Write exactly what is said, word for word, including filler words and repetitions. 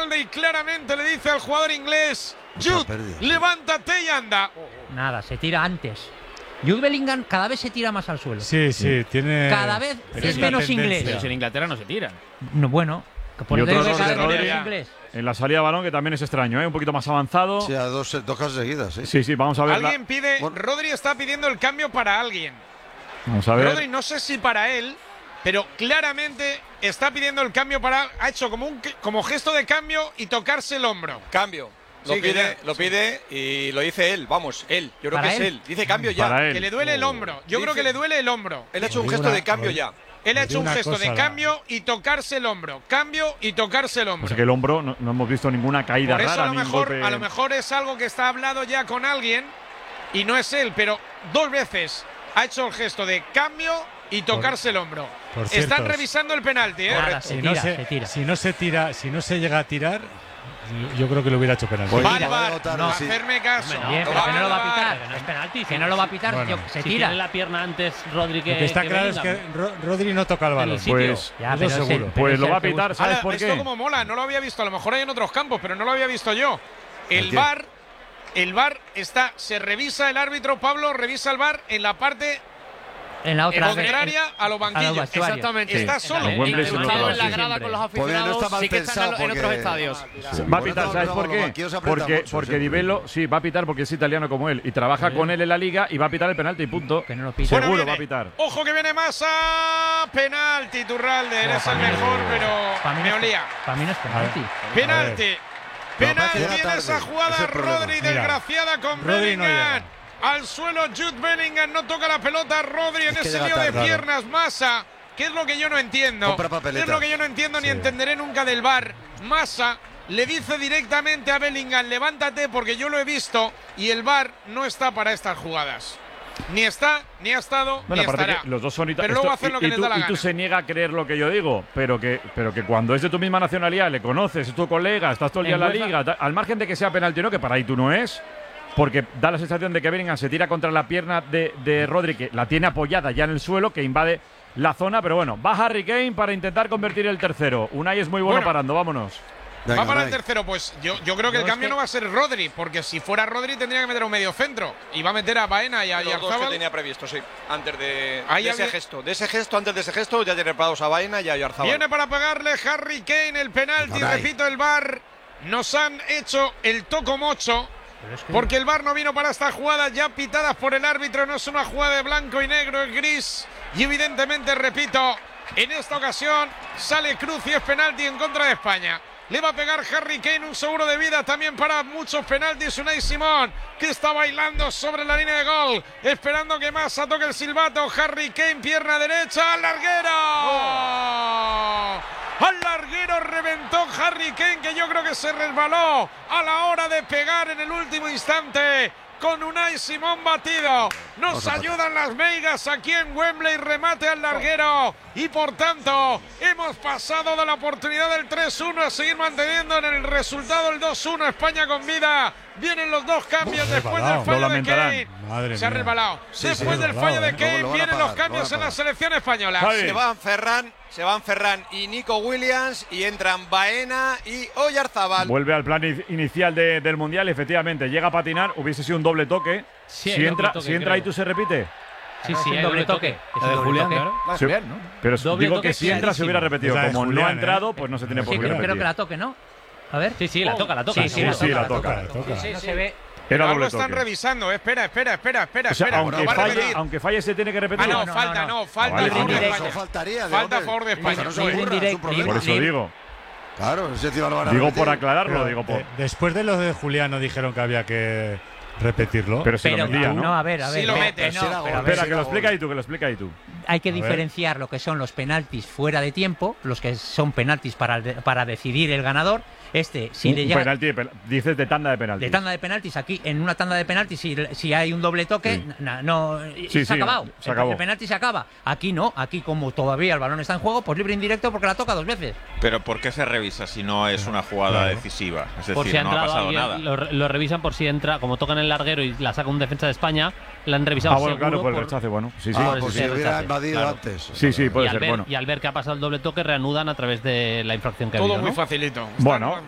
y claramente le dice al jugador inglés: Jude, levántate y anda. Nada, se tira antes. Jude Bellingham cada vez se tira más al suelo. Sí, sí, tiene. Cada vez es menos tendencia. inglés. Pero si en Inglaterra no se tiran. No, bueno, por Y eso otro digo que error de cada vez Rodri. menos inglés. En la salida de balón, que también es extraño, ¿eh? Un poquito más avanzado. Sí, a dos, dos casas seguidas, sí. Sí, sí, vamos a ver. Alguien la- pide, Bueno. Rodri está pidiendo el cambio para alguien. Vamos a ver. Rodri, no sé si para él, pero claramente está pidiendo el cambio para. Ha hecho como un como gesto de cambio y tocarse el hombro. Cambio. Lo Sí, que pide, ya- lo pide y lo dice él, vamos, él. Yo creo ¿Para que es él? él. Dice cambio ya. Para él. Que le duele el hombro. Yo Dice- creo que le duele el hombro. Él ha hecho un Os digo gesto una- de cambio os- ya. Él ha Os hecho digo un una gesto cosa, de la- cambio y tocarse el hombro. Cambio y tocarse el O hombro. sea que el hombro no, no hemos visto ninguna caída Por eso rara, a lo, ni un mejor, golpe. a lo mejor es algo que está hablado ya con alguien y no es él, pero dos veces ha hecho el gesto de cambio y tocarse el hombro. por Están cierto, revisando el penalti, ¿eh? Nada, se Si tira, no se, se tira. si no se tira, si no se llega a tirar, yo creo que lo hubiera hecho penalti. Pues- Va Mira, al va a bar, votar, no, sí. hacerme caso. Bien, pero Va que no lo al va a bar. pitar. No es penalti. Que no lo va a pitar, Bueno. yo- se Si tira. tiene la pierna antes Rodri que Lo que está que claro es que Bellingham. Ro- Rodri no toca el balón. el sitio. Pues, Ya, Eso pero es el- seguro. pero pues es lo el va a que pitar, busca. ¿sabes Ahora, por esto qué? como mola, no lo había visto. A lo mejor hay en otros campos, pero no lo había visto yo. El qué? bar, el bar está, se revisa el árbitro, Pablo revisa el bar en la parte En la otra. contraria a los banquillos. vestuarios. Exactamente. Está Sí. solo. En Wembley se Incrustado nota en la así grada siempre. con los Pues mira, no aficionados, está mal sí que está en, pensado lo- en otros porque- estadios. Va a pitar, ¿sabes por qué? Porque, porque Di Bello, sí, va a pitar porque es italiano como él y trabaja con él en la liga y va a pitar el penalti y punto. Que no lo pite. Bueno, Seguro viene. va a pitar. Ojo que viene Massa. Penalti, Turralde. Eres el mejor, pero Para mí, me no es- olía. para mí no es penalti. Penalti. Penalti No, parece que en era esa tarde. jugada. Ese es el problema. Rodri, Mira, desgraciada con Rodri no Bellingham. llega. Al suelo Jude Bellingham. No toca la pelota. Rodri en Es que ese llega lío de tarde. piernas. Massa. ¿Qué es lo que yo no entiendo? Compra ¿Qué es papeletas. lo que yo no entiendo ni Sí. entenderé nunca del V A R? Massa le dice directamente a Bellingham: levántate porque yo lo he visto. Y el V A R no está para estas jugadas. Ni está, ni ha estado, Bueno, ni aparte estará. que los dos son ita- Pero luego esto- hacen lo y- que y les tú, da la y tú gana. se niega a creer lo que yo digo, pero que, pero que cuando es de tu misma nacionalidad, le conoces, es tu colega, estás todo el día en la En UEFA- liga, ta- al margen de que sea penalti o no, que para ahí tú no es, porque da la sensación de que Bellingham se tira contra la pierna de, de Rodri, que la tiene apoyada ya en el suelo, que invade la zona, pero bueno, va Harry Kane para intentar convertir el tercero. Unai es muy bueno, Bueno. parando, vámonos. Venga, Va para el Unai. tercero, pues yo, yo creo que No, el es cambio que- no va a ser Rodri, porque si fuera Rodri tendría que meter un medio centro. Y va a meter a Baena y a Los dos que Yarzábal. tenía previsto, sí. Antes de, Ahí de ese alguien- gesto. De ese gesto, antes de ese gesto, ya tiene preparados a Baena y a Oyarzabal. Viene para pagarle Harry Kane el penalti, Caray. repito, el V A R. Nos han hecho el toco mocho, Pero es que- porque el V A R no vino para estas jugadas ya pitadas por el árbitro. No es una jugada de blanco y negro, es gris. Y evidentemente, repito, en esta ocasión sale Cruz y es penalti en contra de España. Le va a pegar Harry Kane un seguro de vida también para muchos penaltis. Unai Simón, que está bailando sobre la línea de gol, esperando que Massa toque el silbato. Harry Kane, pierna derecha, al larguero. Al larguero reventó Harry Kane, que yo creo que se resbaló a la hora de pegar en el último instante. Con Unai Simón batido. Nos ayudan las meigas aquí en Wembley. Remate al larguero. Y por tanto, hemos pasado de la oportunidad del tres uno a seguir manteniendo en el resultado el dos uno. España con vida. Vienen los dos cambios Uf, después resbalado. del fallo Lo de lamentarán. Kane. Madre Se ha mía. resbalado. Sí, después sí, del resbalado, fallo de ¿eh? Kane Luego lo van a vienen pagar, los cambios lo van a en la pagar. selección española. Javi. Se van Ferran, se van Ferran y Nico Williams y entran Baena y Oyarzabal. Vuelve al plan in- inicial de- del Mundial, efectivamente, llega a patinar, hubiese sido un doble toque. Sí, hay si doble entra, toque, si entra creo. ahí tú se repite. Sí, Es sí, un hay doble toque. Es La un de doble Julián, toque. claro. Va a Sí. Julián, ¿no? Pero Doble digo toque que si entra se clarísimo. hubiera repetido. Es la de Como no Julián, ha ¿eh? entrado, pues no se tiene por Sí, qué creo, creo repetir. que la toque, ¿no? A ver. Sí, sí, la toca, la toca. Sí, sí, Sí, la sí, toca, la toca. la toca. No se ve. Era Algo doble están toque. revisando. Espera, espera, espera, espera, O sea, espera. aunque Lo va a falle, repetir. aunque falle se tiene que repetir. Ah, no, No, no, falta, no, no, no. falta Vale, a favor de vale. España. Eso faltaría. de Falta a hombre. favor de Eso España. no se Libre ocurra, es indirect- un problema. Por eso libre- digo. Claro, ese tío lo van a Digo repetir. por aclararlo, Pero, digo por. eh, después de lo de Julián no dijeron que había que repetirlo. Pero se Pero lo metía, no, ¿no? a ver, a ver. Sí lo no, mete, que sí no, era pero gol. a ver, Espera, que lo gol. explica ahí tú, que lo explica ahí tú. hay que A ver. diferenciar lo que son los penaltis fuera de tiempo, los que son penaltis para, para decidir el ganador. Este, si un le un llega penalti, de pen- dices de tanda de penalti. de tanda de penaltis, aquí en una tanda de penaltis, si, si hay un doble toque, Sí. na- no, Sí, se sí, ha acabado. se El- acabó. El penalti se acaba. Aquí no, aquí como todavía el balón está en juego, pues libre indirecto porque la toca dos veces. Pero ¿por qué se revisa si no es una jugada Claro. decisiva? Es Por decir, si ha no ha entrado pasado alguien, nada. lo, re- lo revisan por si entra, como tocan el larguero y la saca un defensa de España, la han revisado Ah, bueno, seguro claro, por el por- rechace, bueno. Sí, sí. Ah, por pues ese si hubiera rechace, invadido claro. antes. Sí, sí, y, puede al ser, ver, bueno. y al ver que ha pasado el doble toque, reanudan a través de la infracción que ha Todo habido, muy ¿no? facilito. Bueno,